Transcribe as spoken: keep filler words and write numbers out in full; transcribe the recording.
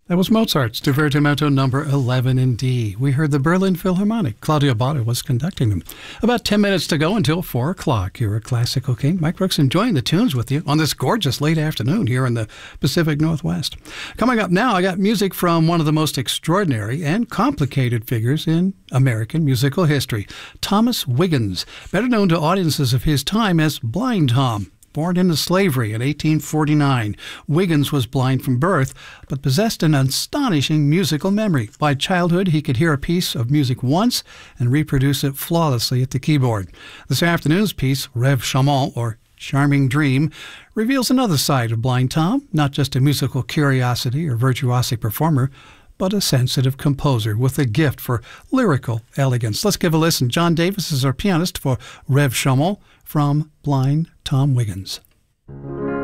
That was Mozart's Divertimento number eleven in D. We heard the Berlin Philharmonic. Claudio Botta was conducting them. About ten minutes to go until four o'clock. You're a Classical King. Mike Brooks enjoying the tunes with you on this gorgeous late afternoon here in the Pacific Northwest. Coming up now, I got music from one of the most extraordinary and complicated figures in American musical history, Thomas Wiggins, better known to audiences of his time as Blind Tom. Born into slavery in eighteen forty-nine, Wiggins was blind from birth, but possessed an astonishing musical memory. By childhood, he could hear a piece of music once and reproduce it flawlessly at the keyboard. This afternoon's piece, Rêve Charmant, or Charming Dream, reveals another side of Blind Tom, not just a musical curiosity or virtuosic performer, but a sensitive composer with a gift for lyrical elegance. Let's give a listen. John Davis is our pianist for Rêve Charmant from Blind Tom Wiggins.